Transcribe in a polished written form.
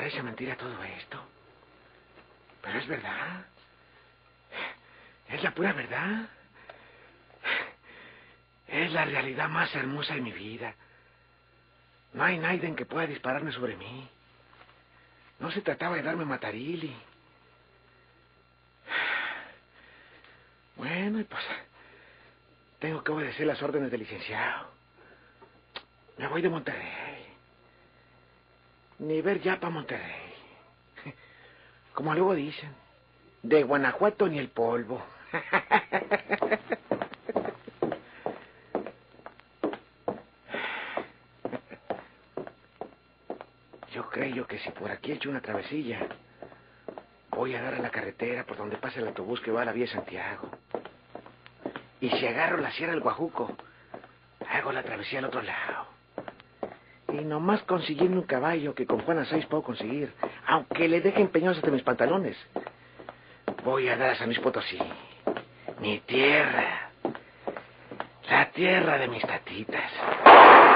parece mentira todo esto. Pero es verdad. Es la pura verdad. Es la realidad más hermosa de mi vida. No hay nadie que pueda dispararme sobre mí. No se trataba de darme matarili. Bueno, y pues tengo que obedecer las órdenes del licenciado. Me voy de Monterrey. Ni ver ya para Monterrey. Como luego dicen, de Guanajuato ni el polvo. Yo creo que si por aquí echo una travesilla, voy a dar a la carretera por donde pasa el autobús que va a la vía de Santiago. Y si agarro la Sierra del Guajuco, hago la travesía al otro lado. Y nomás consiguiendo un caballo que con Juana Sáiz puedo conseguir, aunque le deje empeñados hasta mis pantalones, voy a dar a San Luis Potosí, mi tierra, la tierra de mis tatitas.